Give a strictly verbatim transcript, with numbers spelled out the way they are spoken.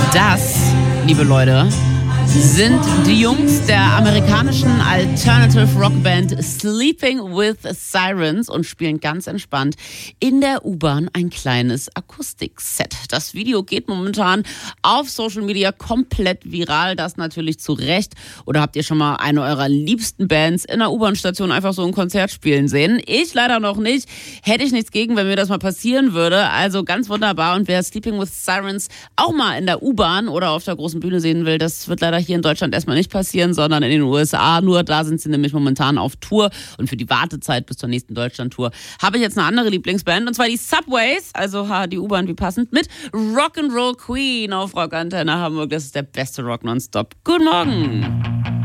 Das, liebe Leute, sind die Jungs der amerikanischen Alternative Rockband Sleeping with Sirens und spielen ganz entspannt in der U-Bahn ein kleines Akustikset. Das Video geht momentan auf Social Media komplett viral, das natürlich zu Recht. Oder habt ihr schon mal eine eurer liebsten Bands in der U-Bahn-Station einfach so ein Konzert spielen sehen? Ich leider noch nicht. Hätte ich nichts gegen, wenn mir das mal passieren würde. Also ganz wunderbar. Und wer Sleeping with Sirens auch mal in der U-Bahn oder auf der großen Bühne sehen will, das wird leider hier in Deutschland erstmal nicht passieren, sondern in den U S A. Nur da sind sie nämlich momentan auf Tour. Und für die Wartezeit bis zur nächsten Deutschland-Tour habe ich jetzt eine andere Lieblingsband. Und zwar die Subways, also ha, die U-Bahn wie passend, mit Rock'n'Roll Queen auf Rockantenne Hamburg. Das ist der beste Rock nonstop. Guten Morgen.